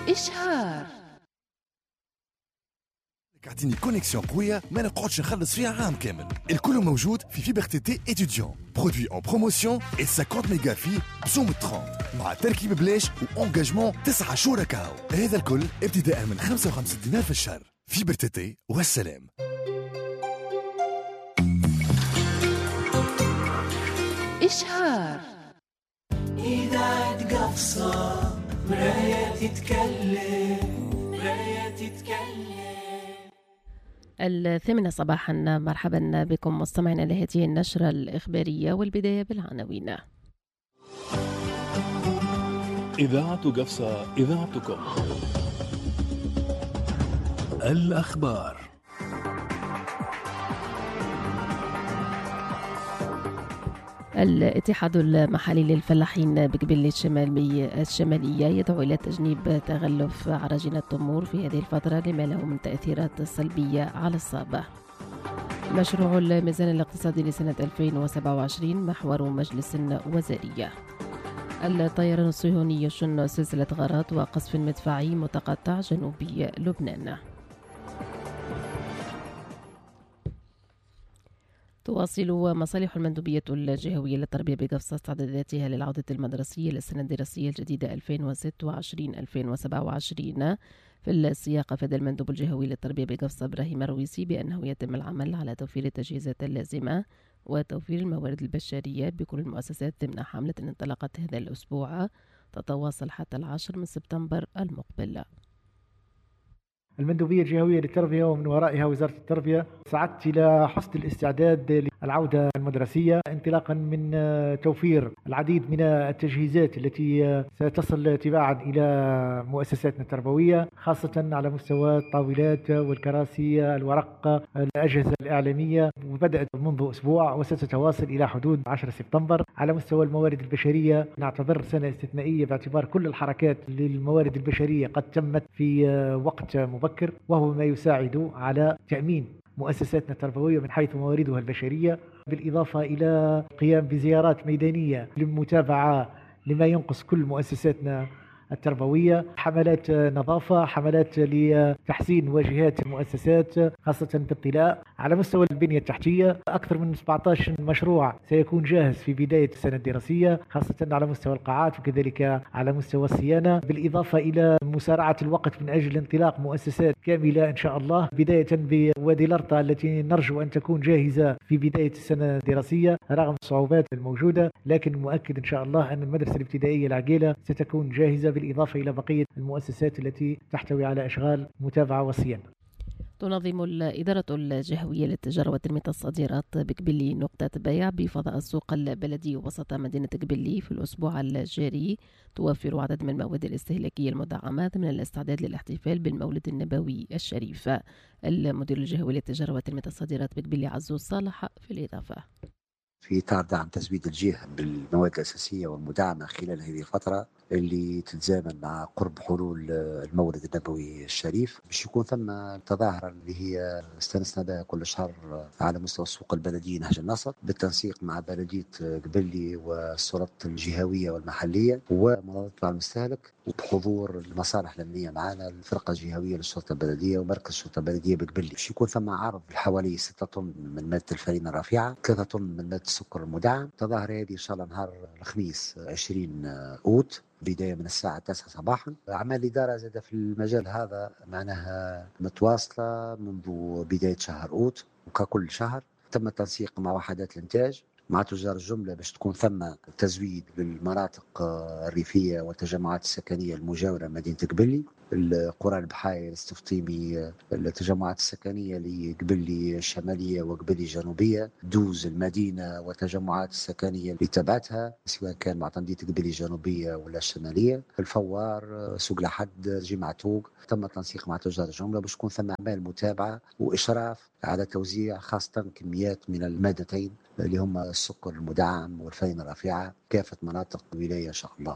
إشهار. اعطيني كونيكسيون قوية ما نقعدش نخلص فيها عام كامل. الكل موجود في فيبر تي تي إتيديون. برودوي en بروموسيون et 50 ميجا في بسوم 30 مع تركيب بلاش وانجاجمون 9 شهور كاو. هذا الكل ابتداء من 55 دينار في الشهر. فيبر تي تي والسلام. إشهار. إذا تقفصة مراية تتكلم، مراية تتكلم. 8 صباحا، مرحبا بكم مستمعينا لهذه النشرة الإخبارية، والبداية بالعناوين. إذاعة قفصة، إذاعتكم. الأخبار. الاتحاد المحلي للفلاحين بقبيل الشمالية يدعو إلى تجنيب تغلف عراجين التمور في هذه الفترة لما له من تأثيرات سلبية على الصابة. مشروع الميزان الاقتصادي لسنة 2027 محور مجلس وزاري. الطيران الصهيوني يشن سلسلة غارات وقصف مدفعي متقطع جنوبي لبنان. تواصل مصالح المندوبية الجهوية للتربية بقفصة استعداداتها للعودة المدرسية للسنة الدراسية الجديدة 2026-2027. في السياق أفاد المندوب الجهوي للتربية بقفصة إبراهيم الرويسي بأنه يتم العمل على توفير التجهيزات اللازمة وتوفير الموارد البشرية بكل المؤسسات ضمن حملة انطلقت هذا الأسبوع تتواصل حتى 10 سبتمبر المقبل. المندوبية الجهوية للتربية ومن ورائها وزارة التربية سعدت إلى حسن الاستعداد للعودة المدرسية، انطلاقا من توفير العديد من التجهيزات التي ستصل تباعا إلى مؤسساتنا التربوية، خاصة على مستوى الطاولات والكراسي، الورق، الأجهزة الإعلامية، وبدأت منذ أسبوع وستتواصل إلى حدود 10 سبتمبر. على مستوى الموارد البشرية نعتبر سنة استثنائية باعتبار كل الحركات للموارد البشرية قد تمت في وقت مبكر، وهو ما يساعد على تأمين مؤسساتنا التربوية من حيث مواردها البشرية، بالإضافة إلى القيام بزيارات ميدانية للمتابعة لما ينقص كل مؤسساتنا التربوية، حملات نظافة، حملات لتحسين واجهات المؤسسات خاصة في الطلاء. على مستوى البنية التحتية أكثر من 17 مشروع سيكون جاهز في بداية السنة الدراسية، خاصة على مستوى القاعات وكذلك على مستوى الصيانة، بالإضافة إلى مسارعة الوقت من أجل انطلاق مؤسسات كاملة إن شاء الله، بداية بوادي الأرطة التي نرجو أن تكون جاهزة في بداية السنة الدراسية رغم الصعوبات الموجودة، لكن مؤكد إن شاء الله أن المدرسة الابتدائية العقيلة ستكون جاهزة، بالإضافة إلى بقية المؤسسات التي تحتوي على أشغال متابعة وصيانة. تنظم الإدارة الجهوية للتجارة وتنمية الصادرات بقبلي نقطة بيع بفضاء السوق البلدي وسط مدينة قبلي في الأسبوع الجاري، توفر عدد من المواد الاستهلاكية المدعمة من الاستعداد للاحتفال بالمولد النبوي الشريف. المدير الجهوي للتجارة وتنمية الصادرات بقبلي عزوز صالح في الإضافة. في إطار دعم تزويد الجهة بالمواد الأساسية والمدعمة خلال هذه الفترة اللي تتزامن مع قرب حلول المولد النبوي الشريف، باش يكون ثم تظاهرة اللي هي استنسنا بها كل شهر على مستوى السوق البلدي نهج النصر، بالتنسيق مع بلدية قبلي والسلطات الجهوية والمحلية ومنظمة المستهلك، وبحضور المصالح الأمنية معنا، الفرقة الجهوية للشرطة البلدية ومركز الشرطة البلدية بقبلي، باش يكون ثم عرض بحوالي 6 طن من مادة الفرينة الرافعة، 3 طن من مادة السكر المدعم. تظاهر هذه إن شاء الله نهار الخميس 20 أوت بداية من الساعة 9 صباحا. أعمال الإدارة زاد في المجال هذا معناها متواصلة منذ بداية شهر أوت، وككل شهر تم التنسيق مع وحدات الإنتاج مع تجار الجملة باش تكون ثم تزويد للمناطق الريفية والتجمعات السكنية المجاورة مدينة قبلي، القرى البحاير، السفطيمي، التجمعات السكنية لقبلي الشمالية وقبلي الجنوبية، دوز المدينة والتجمعات السكنية اللي تبعتها سواء كان مع تنظيم قبلي الجنوبية ولا الشمالية، الفوار، سوق لحد، جمعتوق. تم التنسيق مع تجار الجملة باش تكون ثم أعمال متابعة وإشراف على توزيع خاصة كميات من المادتين اللي هم السكر المدعم والفرينة الرافعة كافة مناطق الولاية إن شاء الله.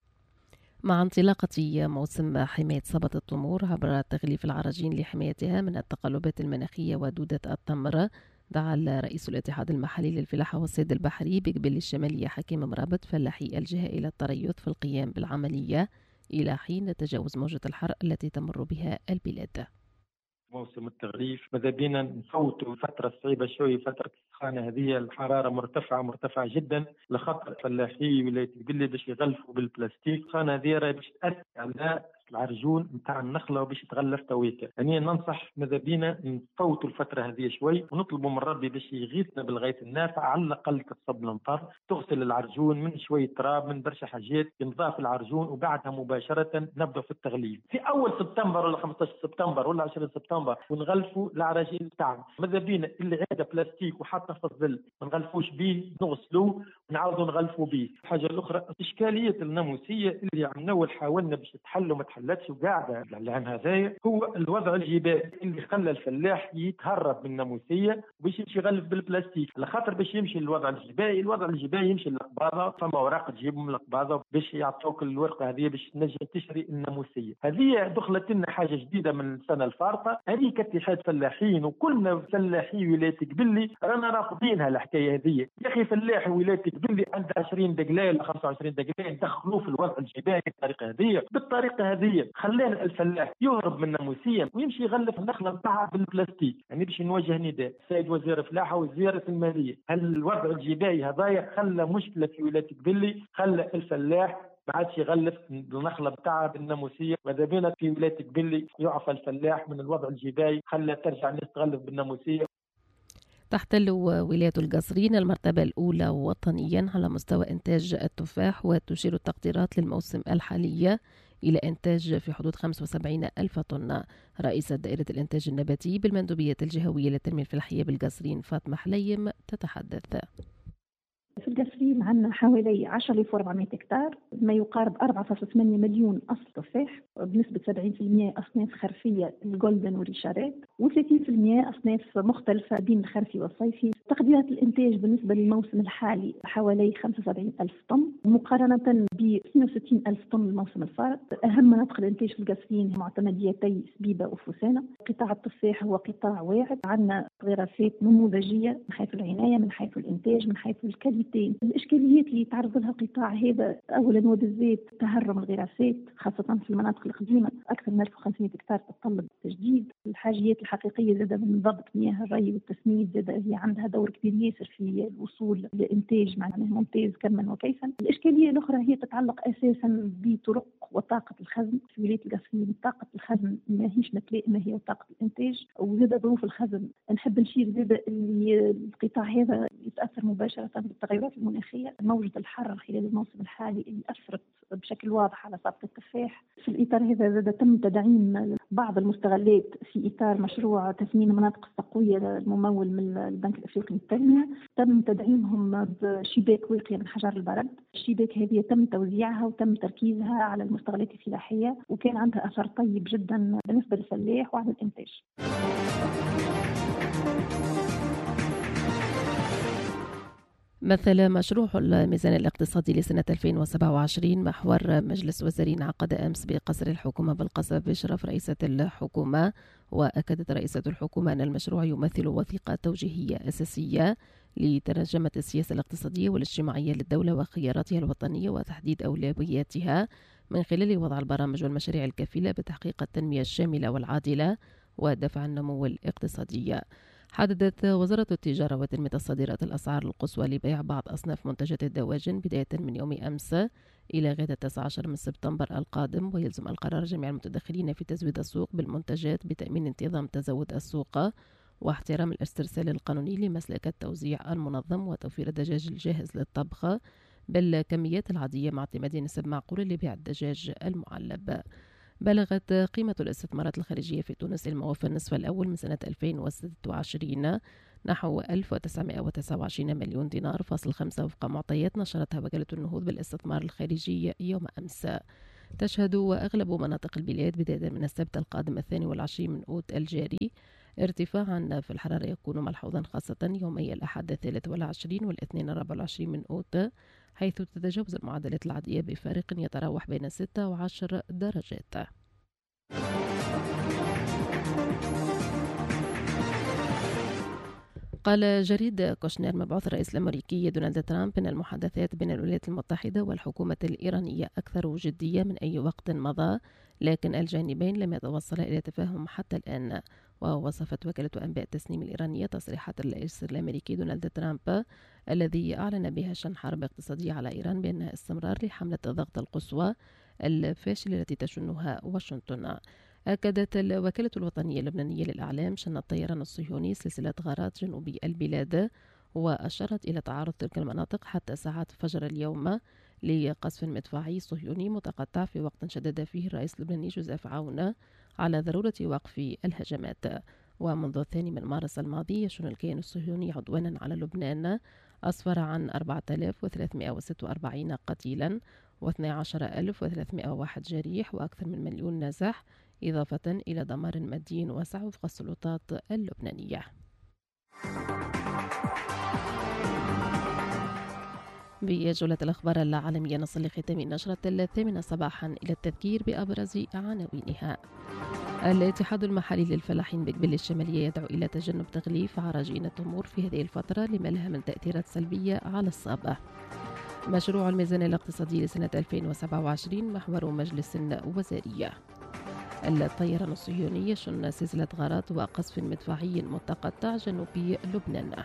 مع انطلاقة موسم حماية صبة التمور عبر تغليف العراجين لحمايتها من التقلبات المناخية ودودة التمر، دعا رئيس الاتحاد المحلي للفلاحة والصيد البحري بقبلي الشمالية حكيم مرابط فلاحي الجهة إلى التريث في القيام بالعملية إلى حين تجاوز موجة الحر التي تمر بها البلاد. موسم التغليف ماذا بينا نفوتوا الفترة الصعيبة شوي، فترة السخانة هذه الحرارة مرتفعة جدا لخطر فلاحي ولاية قبلي باش يغلفوا بالبلاستيك. السخانة هذه راهي باش تأثر على العرجون نتاع النخله وباش تغلف تويكا. يعني ننصح ماذا بينا نفوتوا الفتره هذه شوي ونطلبوا من ربي باش يغيثنا بالغيث النافع، على الاقل تصب الامطار تغسل العرجون من شويه تراب من برشا حاجات، ينضاف العرجون وبعدها مباشره نبدا في التغليف في اول سبتمبر ولا 15 سبتمبر ولا 20 سبتمبر ونغلفوا العراجين تاعنا. ماذا بينا اللي عنده بلاستيك وحتى في الظل ما نغلفوش به، نغسلوه ونعاودوا نغلفوا به. الحاجه الاخرى اشكاليه الناموسيه اللي عملنا حاولنا باش تحلوا حلتش وقاعده العام هذايا هو الوضع الجبائي اللي خلى الفلاح يتهرب من الناموسيه وباش يمشي يغلف بالبلاستيك. لخاطر باش يمشي الوضع الجبائي يمشي للقباضه، فما اوراق تجيبهم من القباضه باش يعطوك الورقه هذه باش تنجم تشري الناموسيه. هذه دخلت لنا حاجه جديده من السنه الفارطه. هذه كاتحاد فلاحين وكلنا فلاحي ولايه قبلي رانا رافضينها الحكايه هذه. يا اخي فلاحي ولايه قبلي عنده 20 دقيقه ولا 25 دقيقه ندخلوه في الوضع الجبائي بالطريقه هذه خلينا الفلاح يهرب من الناموسيه ويمشي يغلف النخله نتاعها بالبلاستيك. يعني باش نوجه نداء السيد وزير الفلاحه ووزيره الماليه، هل الوضع الجبائي هذايا خلى مشكله في ولايه قبلي، خلى الفلاح ما عادش يغلف النخله بتاعها بالناموسيه. ماذا بينا في ولايه قبلي يعفى الفلاح من الوضع الجبائي، خلى ترجع الناس تغلف بالناموسيه. تحتل ولاية القصرين المرتبة الأولى وطنيا على مستوى إنتاج التفاح، وتشير التقديرات للموسم الحالي إلى إنتاج في حدود 75 ألف طن. رئيسة دائرة الإنتاج النباتي بالمندوبية الجهوية للتنمية الفلاحية بالقصرين فاطمة حليم تتحدث. في القصرين عندنا حوالي 10,400 هكتار، ما يقارب 4.8 مليون أصل تفاح، بنسبة 70% أصناف خرفية الجولدن والريشارات، و30% أصناف مختلفة بين الخرفي والصيفي. تقديرات الإنتاج بالنسبة للموسم الحالي حوالي 75 ألف طن مقارنة ب 62 ألف طن الموسم الفارط. أهم مناطق الإنتاج في القصرين معتمديتي سبيبة وفوسانة. قطاع التفاح هو قطاع واعد، عندنا غراسات نموذجية من حيث العناية، من حيث الإنتاج، من حيث الكاليتي. الإشكاليات اللي يتعرض لها القطاع هذا أولا وبالذات تهرم الغراسات خاصة في المناطق القديمة، أكثر من 1500 هكتار تتطلب تجديد. الحاجيات الحقيقية زادة من ضبط مياه الري والتسميد، زادة هي عندها دور كبير ياسر في الوصول لإنتاج معناه ممتاز كما وكيفا. الإشكالية الأخرى هي تتعلق أساسا بطرق وطاقة الخزن في ولاية القصرين. طاقة الخزن ما هيش متلائمة هي وطاقة الإنتاج، وزادة ظروف الخزن. نحب نشير زادة اللي القطاع هذا يتأثر مباشرة بالتغيرات المناخية. موجة الحر خلال الموسم الحالي اللي أثرت بشكل واضح على ساقة التفاح. في الإطار هذا زاد تم تدعيم بعض المستغلات في إطار مشروع تثمين المناطق التقوية الممول من البنك الأفريقي للتنمية. تم تدعيمهم بشباك واقية من حجر البرد. الشباك هذه تم توزيعها وتم تركيزها على المستغلات الفلاحية، وكان عندها أثر طيب جدا بالنسبة للفلاح وعلى الإنتاج. مثل مشروع الميزان الاقتصادي لسنة 2027 محور مجلس وزيرين عقد أمس بقصر الحكومة بالقصب بإشراف رئيسة الحكومة. وأكدت رئيسة الحكومة أن المشروع يمثل وثيقة توجيهية أساسية لترجمة السياسة الاقتصادية والاجتماعية للدولة وخياراتها الوطنية وتحديد أولوياتها من خلال وضع البرامج والمشاريع الكفيلة بتحقيق التنمية الشاملة والعادلة ودفع النمو الاقتصادي. حددت وزارة التجارة وتنمية الصادرات الأسعار القصوى لبيع بعض أصناف منتجات الدواجن بداية من يوم أمس إلى غاية 19 من سبتمبر القادم. ويلزم القرار جميع المتدخلين في تزويد السوق بالمنتجات بتأمين انتظام تزود السوق واحترام الاسترسال القانوني لمسلك التوزيع المنظم وتوفير الدجاج الجاهز للطبخ بالكميات العادية مع اعتماد نسب معقولة لبيع الدجاج المعلب. بلغت قيمة الاستثمارات الخارجية في تونس الموافى النصف الأول من سنة 2026 نحو 1929 مليون دينار فاصل 5 وفق معطيات نشرتها وكالة النهوض بالاستثمار الخارجي يوم أمس. تشهد أغلب مناطق البلاد بداية من السبت القادم 22 من أوت الجاري ارتفاعا في الحرارة يكون ملحوظا خاصة يومي الأحد 23 والاثنين 24 من أوت، حيث تتجاوز المعدلات العادية بفارق يتراوح بين 6 و10 درجات. قال جريد كوشنير مبعوث الرئيس الأمريكي دونالد ترامب أن المحادثات بين الولايات المتحدة والحكومة الإيرانية أكثر جدية من أي وقت مضى، لكن الجانبين لم يتوصلا إلى تفاهم حتى الآن. ووصفت وكالة أنباء التسنيم الإيرانية تصريحات الرئيس الأمريكي دونالد ترامب الذي أعلن بها شن حرب اقتصادية على إيران بأنها استمرار لحملة الضغط القصوى الفاشلة التي تشنها واشنطن. أكدت الوكالة الوطنية اللبنانية للإعلام شن الطيران الصهيوني سلسلة غارات جنوبي البلاد، وأشارت إلى تعرض تلك المناطق حتى ساعات فجر اليوم لقصف مدفعي صهيوني متقطع، في وقت شدد فيه الرئيس اللبناني جوزيف عون على ضرورة وقف الهجمات. ومنذ 2 مارس الماضي يشن الكيان الصهيوني عدوانا على لبنان أسفر عن 4346 قتيلا و12301 جريح وأكثر من 1,000,000 نازح، إضافة إلى دمار مادي واسع وفق السلطات اللبنانية. بجولة الأخبار العالمية نصل لختام النشرة 8 صباحا إلى التذكير بأبرز عناوينها. الاتحاد المحلي للفلاحين بقبيل الشمالية يدعو إلى تجنب تغليف عراجين التمور في هذه الفترة لما لها من تأثيرات سلبية على الصابة. مشروع الميزانية الاقتصادية لسنة 2027 محور مجلس وزاري. الطيران الصهيوني يشن سلسلة غارات وقصف مدفعي متقطع جنوبي لبنان.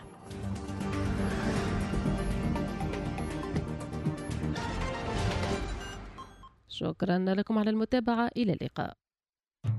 شكرا لكم على المتابعة، إلى اللقاء.